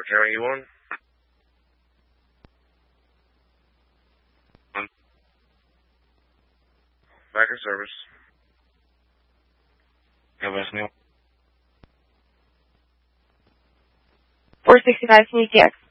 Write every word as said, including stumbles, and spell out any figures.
What channel are you on? Back in service. Have us new. four sixty-five, can you T X?